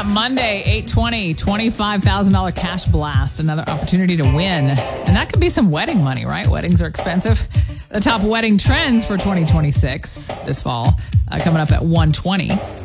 up Monday, 8/20, $25,000 cash blast. Another opportunity to win. And that could be some wedding money, right? Weddings are expensive. The top wedding trends for 2026 this fall coming up at 1:20.